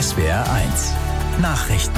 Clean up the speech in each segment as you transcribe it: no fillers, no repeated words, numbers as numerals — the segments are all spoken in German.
SWR1 Nachrichten.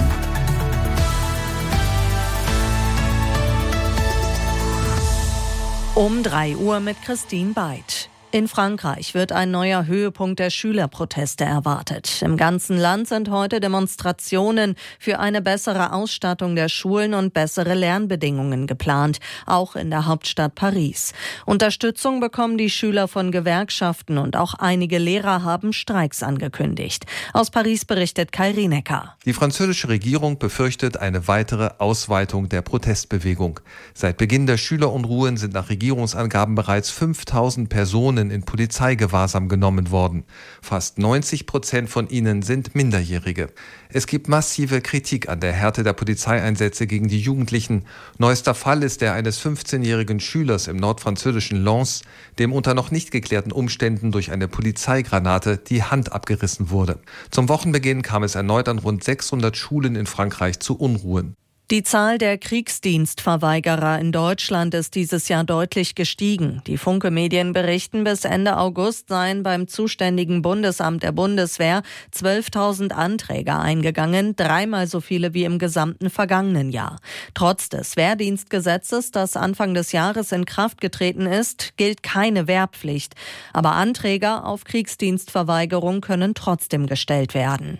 Um 3 Uhr mit Christine Beid. In Frankreich wird ein neuer Höhepunkt der Schülerproteste erwartet. Im ganzen Land sind heute Demonstrationen für eine bessere Ausstattung der Schulen und bessere Lernbedingungen geplant, auch in der Hauptstadt Paris. Unterstützung bekommen die Schüler von Gewerkschaften und auch einige Lehrer haben Streiks angekündigt. Aus Paris berichtet Kai Rienecker. Die französische Regierung befürchtet eine weitere Ausweitung der Protestbewegung. Seit Beginn der Schülerunruhen sind nach Regierungsangaben bereits 5000 Personen in Polizeigewahrsam genommen worden. Fast 90% von ihnen sind Minderjährige. Es gibt massive Kritik an der Härte der Polizeieinsätze gegen die Jugendlichen. Neuester Fall ist der eines 15-jährigen Schülers im nordfranzösischen Lens, dem unter noch nicht geklärten Umständen durch eine Polizeigranate die Hand abgerissen wurde. Zum Wochenbeginn kam es erneut an rund 600 Schulen in Frankreich zu Unruhen. Die Zahl der Kriegsdienstverweigerer in Deutschland ist dieses Jahr deutlich gestiegen. Die Funke-Medien berichten, bis Ende August seien beim zuständigen Bundesamt der Bundeswehr 12.000 Anträge eingegangen, 3-mal so viele wie im gesamten vergangenen Jahr. Trotz des Wehrdienstgesetzes, das Anfang des Jahres in Kraft getreten ist, gilt keine Wehrpflicht. Aber Anträge auf Kriegsdienstverweigerung können trotzdem gestellt werden.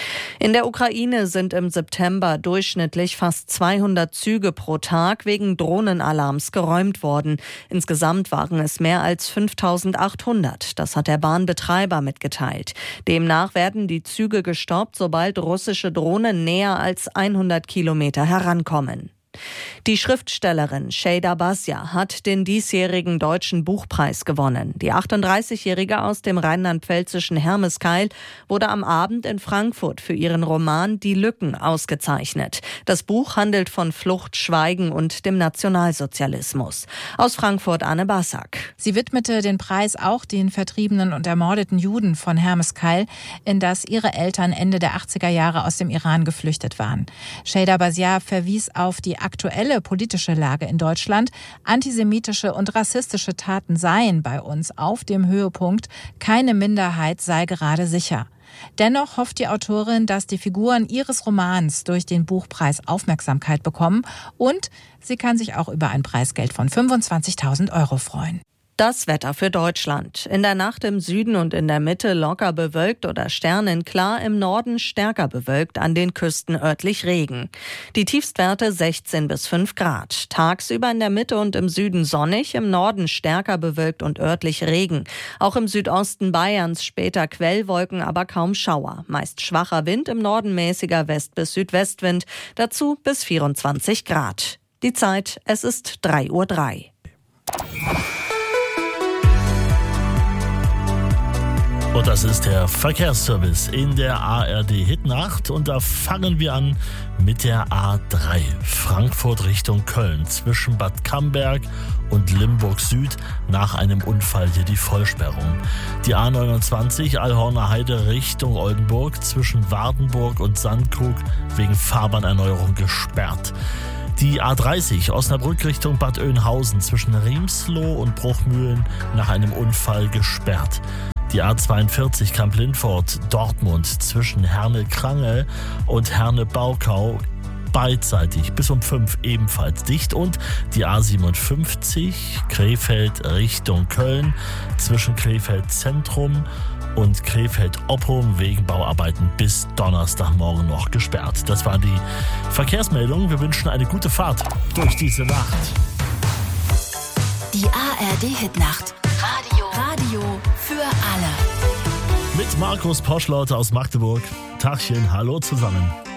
In der Ukraine sind im September durchschnittlich fast 200 Züge pro Tag wegen Drohnenalarms geräumt worden. Insgesamt waren es mehr als 5.800. Das hat der Bahnbetreiber mitgeteilt. Demnach werden die Züge gestoppt, sobald russische Drohnen näher als 100 Kilometer herankommen. Die Schriftstellerin Şeyda Basya hat den diesjährigen Deutschen Buchpreis gewonnen. Die 38-Jährige aus dem rheinland-pfälzischen Hermeskeil wurde am Abend in Frankfurt für ihren Roman Die Lücken ausgezeichnet. Das Buch handelt von Flucht, Schweigen und dem Nationalsozialismus. Aus Frankfurt Anne Bassack. Sie widmete den Preis auch den vertriebenen und ermordeten Juden von Hermeskeil, in das ihre Eltern Ende der 80er Jahre aus dem Iran geflüchtet waren. Şeyda Basya verwies auf die aktuelle politische Lage in Deutschland. Antisemitische und rassistische Taten seien bei uns auf dem Höhepunkt. Keine Minderheit sei gerade sicher. Dennoch hofft die Autorin, dass die Figuren ihres Romans durch den Buchpreis Aufmerksamkeit bekommen und sie kann sich auch über ein Preisgeld von 25.000 € freuen. Das Wetter für Deutschland. In der Nacht im Süden und in der Mitte locker bewölkt oder sternenklar, im Norden stärker bewölkt, an den Küsten örtlich Regen. Die Tiefstwerte 16 bis 5 Grad. Tagsüber in der Mitte und im Süden sonnig, im Norden stärker bewölkt und örtlich Regen. Auch im Südosten Bayerns später Quellwolken, aber kaum Schauer. Meist schwacher Wind, im Norden mäßiger West- bis Südwestwind. Dazu bis 24 Grad. Die Zeit, es ist 3:03 Uhr. Und das ist der Verkehrsservice in der ARD-Hitnacht. Und da fangen wir an mit der A3. Frankfurt Richtung Köln zwischen Bad Camberg und Limburg Süd nach einem Unfall hier die Vollsperrung. Die A29 Allhorner Heide Richtung Oldenburg zwischen Wardenburg und Sandkrug wegen Fahrbahnerneuerung gesperrt. Die A30 Osnabrück Richtung Bad Oeynhausen zwischen Riemsloh und Bruchmühlen nach einem Unfall gesperrt. Die A42 Kamp-Lindfort Dortmund zwischen Herne-Krangel und Herne-Baukau beidseitig bis um 5 ebenfalls dicht. Und die A57 Krefeld Richtung Köln zwischen Krefeld Zentrum und Krefeld-Oppum wegen Bauarbeiten bis Donnerstagmorgen noch gesperrt. Das waren die Verkehrsmeldungen. Wir wünschen eine gute Fahrt durch diese Nacht. Die ARD-Hitnacht. Radio für alle. Mit Markus Poschlauter aus Magdeburg. Tachchen, hallo zusammen.